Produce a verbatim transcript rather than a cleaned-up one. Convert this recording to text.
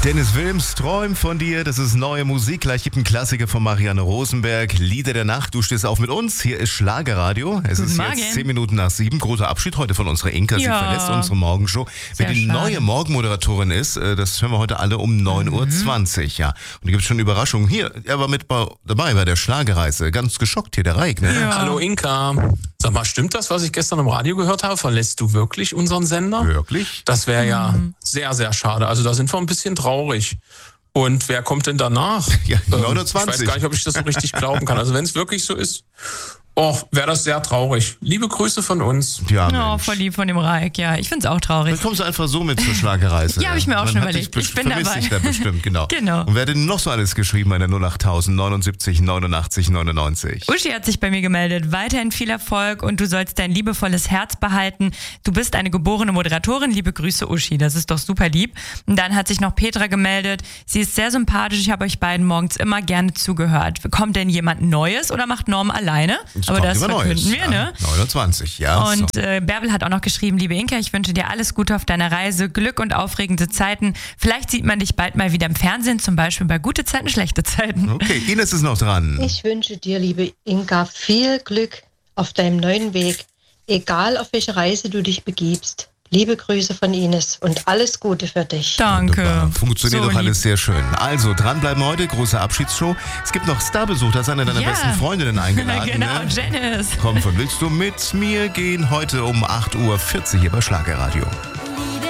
Dennis Wilms, Träum von dir, das ist neue Musik. Gleich gibt ein Klassiker von Marianne Rosenberg, Lieder der Nacht. Du stehst auf mit uns, hier ist Schlagerradio. Es Guten ist Morgen. jetzt zehn Minuten nach sieben. Großer Abschied heute von unserer Inka, sie Ja. verlässt unsere Morgenshow. Wer Sehr die schade. neue Morgenmoderatorin ist, äh, das hören wir heute alle um neun Uhr zwanzig. Ja. Und da gibt es schon Überraschungen. Hier, er war mit bei, dabei bei der Schlagerreise. Ganz geschockt hier, der Reik, ne? Ja. Hallo Inka. Sag mal, stimmt das, was ich gestern im Radio gehört habe? Verlässt du wirklich unseren Sender? Wirklich? Das wäre ja sehr, sehr schade. Also da sind wir ein bisschen traurig. Und wer kommt denn danach? Ja, Ähm, neun Uhr Ich zwanzig. weiß gar nicht, ob ich das so richtig glauben kann. Also wenn es wirklich so ist, oh, wäre das sehr traurig. Liebe Grüße von uns. Ja, Oh, Mensch. voll lieb von dem Reik, ja. Ich find's auch traurig. Dann kommst du einfach so mit zur Schlagerreise. Ja, hab ich mir auch Man schon hat überlegt. dich Ich bin vermisst dabei. dich da bestimmt, genau. Genau. Und wer hat denn noch so alles geschrieben bei der null acht neunundsiebzig neunundachtzig neunundneunzig? Uschi hat sich bei mir gemeldet. Weiterhin viel Erfolg und du sollst dein liebevolles Herz behalten. Du bist eine geborene Moderatorin. Liebe Grüße, Uschi. Das ist doch super lieb. Und dann hat sich noch Petra gemeldet. Sie ist sehr sympathisch. Ich habe euch beiden morgens immer gerne zugehört. Kommt denn jemand Neues oder macht Norm alleine? Es Aber kommt das immer verkünden Neues. wir, ne? Ja, neun Uhr zwanzig, ja. Und so. äh, Bärbel hat auch noch geschrieben, liebe Inka, ich wünsche dir alles Gute auf deiner Reise, Glück und aufregende Zeiten. Vielleicht sieht man dich bald mal wieder im Fernsehen, zum Beispiel bei Gute Zeiten, Schlechte Zeiten. Okay, Ines ist noch dran. Ich wünsche dir, liebe Inka, viel Glück auf deinem neuen Weg, egal auf welche Reise du dich begibst. Liebe Grüße von Ines und alles Gute für dich. Danke. Wunderbar. Funktioniert So doch alles lieb. sehr schön. Also, dranbleiben heute, große Abschiedsshow. Es gibt noch Starbesuch, da ist eine deiner Ja. besten Freundinnen eingeladen. Genau, ne? Janice. Komm, von willst du mit mir gehen? Heute um acht Uhr vierzig hier bei Schlagerradio.